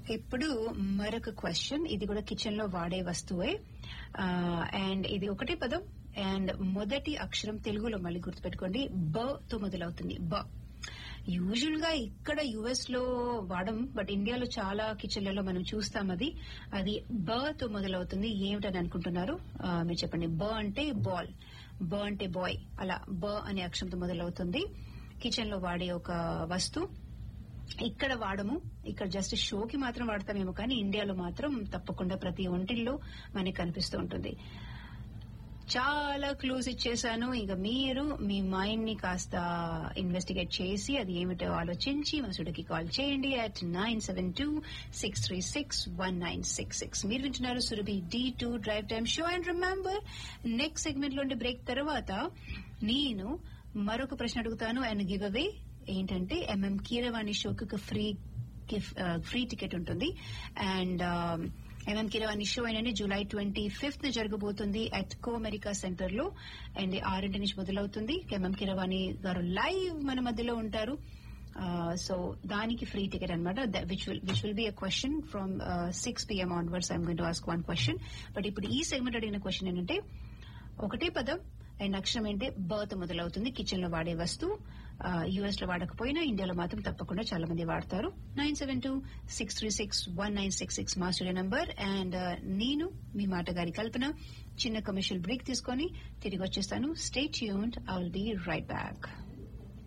ఇప్పుడు మరొక క్వశ్చన్, ఇది కూడా కిచెన్ లో వాడే వస్తువే, అండ్ ఇది ఒకటే పదం, అండ్ మొదటి అక్షరం తెలుగులో మళ్ళీ గుర్తుపెట్టుకోండి, బ తో మొదలవుతుంది. బ యూజువల్ గా ఇక్కడ యుఎస్ లో వాడం, బట్ ఇండియాలో చాలా కిచెన్లలో మనం చూస్తాం. అది బ తో మొదలవుతుంది. ఏమిటని అనుకుంటున్నారు? మీరు చెప్పండి. బ అంటే బాల్, బ అంటే బాయ్, అలా బ అనే అక్షరంతో మొదలవుతుంది. కిచెన్ లో వాడే ఒక వస్తువు. ఇక్కడ వాడము, ఇక్కడ జస్ట్ షోకి మాత్రం వాడతామేమో, కానీ ఇండియాలో మాత్రం తప్పకుండా ప్రతి ఒంటిల్లో మనకి కనిపిస్తూ ఉంటుంది. చాలా క్లూస్ ఇచ్చేసాను. ఇంకా మీరు మీ మైండ్ ని కాస్త ఇన్వెస్టిగేట్ చేసి అది ఏమిటో ఆలోచించి మా సుడికి కాల్ చేయండి at 972-636-1966. మీరు వింటున్నారు Surabhi D2 drive time show. And remember, next segment లోని బ్రేక్ తర్వాత నేను మరొక ప్రశ్న అడుగుతాను, అండ్ గివ్ అవే ఏంటంటే ఎంఎం కీరవాణి షోకి ఒక ఫ్రీ టికెట్ ఉంటుంది. అండ్ ఎంఎం కీరవాణి షో ఏంటంటే July 25th జరగబోతుంది అట్ కో అమెరికా సెంటర్ లో, అండ్ 6 నుంచి మొదలవుతుంది. ఎంఎం కీరవాణి గారు లైవ్ మన మధ్యలో ఉంటారు. సో దానికి ఫ్రీ టికెట్ అనమాట, which will be a question from 6 PM onwards. I'm going to ask one question. But ఇప్పుడు ఈ సెగ్మెంట్ అడిగిన క్వశ్చన్ ఏంటంటే, ఒకటే పదం అండ్ అక్షరం ఏంటే బతో మొదలవుతుంది. కిచెన్ లో వాడే వస్తువు. యుఎస్ లో వాడకపోయినా ఇండియాలో మాత్రం తప్పకుండా చాలా మంది వాడతారు. 972-636-1966 మా స్టూడియో నంబర్. అండ్ నేను మీ మాటగారి కల్పన. చిన్న కమర్షియల్ బ్రేక్ తీసుకొని తిరిగి వచ్చేస్తాను. Stay tuned. I will be right back.